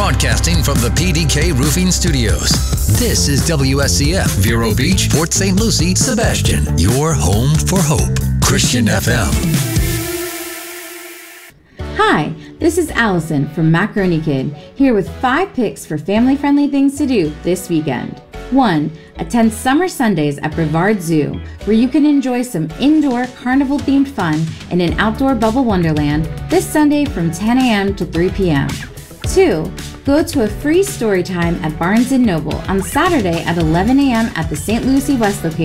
Broadcasting from the PDK Roofing Studios. This is WSCF, Vero Beach, Port St. Lucie, Sebastian. Your home for hope. Christian FM. Hi, this is Allison from Macaroni Kid, here with 5 picks for family-friendly things to do this weekend. 1. Attend Summer Sundays at Brevard Zoo, where you can enjoy some indoor carnival-themed fun in an outdoor bubble wonderland this Sunday from 10 a.m. to 3 p.m. 2. Go to a free story time at Barnes & Noble on Saturday at 11 a.m. at the St. Lucie West location